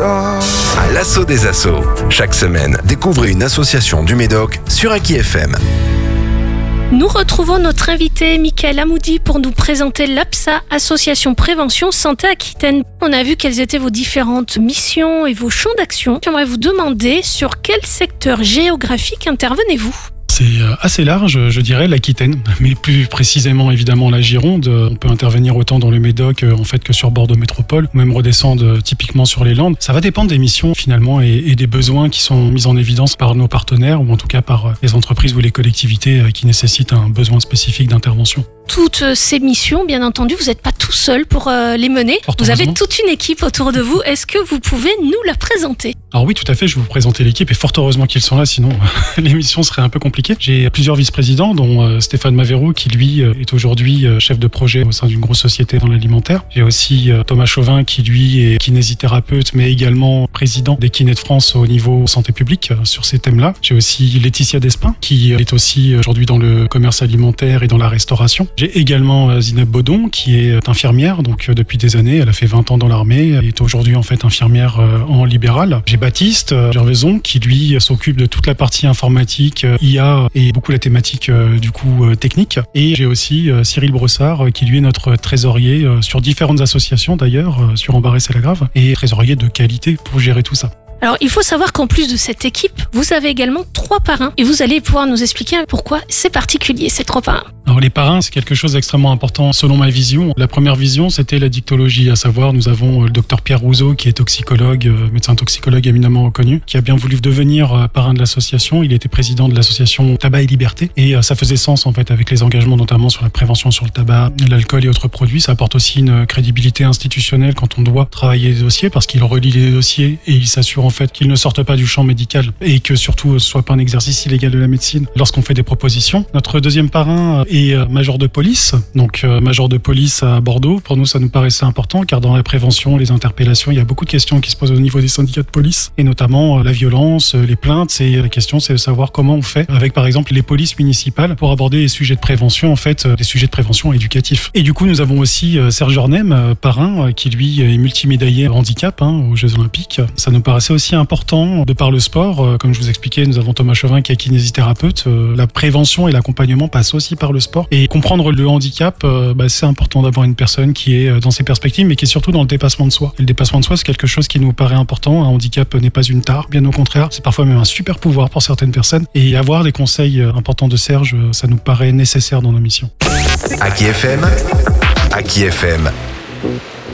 À l'assaut des assos. Chaque semaine, découvrez une association du Médoc sur Aki FM. Nous retrouvons notre invité Mickaël Hamoudi pour nous présenter l'APSA, Association Prévention Santé Aquitaine. On a vu quelles étaient vos différentes missions et vos champs d'action. J'aimerais vous demander sur quel secteur géographique intervenez-vous ? C'est assez large, je dirais, l'Aquitaine, mais plus précisément évidemment la Gironde. On peut intervenir autant dans le Médoc en fait que sur Bordeaux Métropole, ou même redescendre typiquement sur les Landes. Ça va dépendre des missions finalement et des besoins qui sont mis en évidence par nos partenaires ou en tout cas par les entreprises ou les collectivités qui nécessitent un besoin spécifique d'intervention. Toutes ces missions, bien entendu, vous n'êtes pas tout seul pour les mener. Vous avez toute une équipe autour de vous. Est-ce que vous pouvez nous la présenter ? Alors oui, tout à fait, je vais vous présenter l'équipe et fort heureusement qu'ils sont là, sinon l'émission serait un peu compliquée. J'ai plusieurs vice-présidents, dont Stéphane Maverou, qui lui est aujourd'hui chef de projet au sein d'une grosse société dans l'alimentaire. J'ai aussi Thomas Chauvin, qui lui est kinésithérapeute, mais également président des kinés de France au niveau santé publique sur ces thèmes-là. J'ai aussi Laetitia Despins, qui est aussi aujourd'hui dans le commerce alimentaire et dans la restauration. J'ai également Zineb Baudon, qui est infirmière, donc depuis des années, elle a fait 20 ans dans l'armée, elle est aujourd'hui en fait infirmière en libéral. J'ai Baptiste Gervaison, qui lui s'occupe de toute la partie informatique, IA et beaucoup la thématique du coup technique. Et j'ai aussi Cyril Brossard, qui lui est notre trésorier sur différentes associations d'ailleurs, sur Embarrass et la Grave, et trésorier de qualité pour gérer tout ça. Alors, il faut savoir qu'en plus de cette équipe, vous avez également 3 parrains et vous allez pouvoir nous expliquer pourquoi c'est particulier, ces 3 parrains. Alors, les parrains, c'est quelque chose d'extrêmement important selon ma vision. La première vision, c'était la dictologie, à savoir, nous avons le docteur Pierre Rousseau, qui est toxicologue, médecin toxicologue éminemment reconnu, qui a bien voulu devenir parrain de l'association. Il était président de l'association Tabac et Liberté et ça faisait sens, en fait, avec les engagements notamment sur la prévention sur le tabac, l'alcool et autres produits. Ça apporte aussi une crédibilité institutionnelle quand on doit travailler les dossiers parce qu'il relie les dossiers et il s'assure en fait qu'ils ne sortent pas du champ médical et que surtout ce soit pas un exercice illégal de la médecine lorsqu'on fait des propositions. Notre deuxième parrain est major de police, donc major de police à Bordeaux. Pour nous, ça nous paraissait important car dans la prévention, les interpellations, il y a beaucoup de questions qui se posent au niveau des syndicats de police et notamment la violence, les plaintes. Et la question, c'est de savoir comment on fait avec par exemple les polices municipales pour aborder les sujets de prévention, en fait, des sujets de prévention éducatifs. Et du coup, nous avons aussi Serge Ornem, parrain, qui lui est multimédaillé handicap aux Jeux Olympiques. Ça nous paraissait aussi important de par le sport. Comme je vous expliquais, nous avons Thomas Chauvin qui est kinésithérapeute. La prévention et l'accompagnement passent aussi par le sport. Et comprendre le handicap, c'est important d'avoir une personne qui est dans ses perspectives, mais qui est surtout dans le dépassement de soi. Et le dépassement de soi, c'est quelque chose qui nous paraît important. Un handicap n'est pas une tare, bien au contraire. C'est parfois même un super pouvoir pour certaines personnes. Et avoir des conseils importants de Serge, ça nous paraît nécessaire dans nos missions. Aki FM.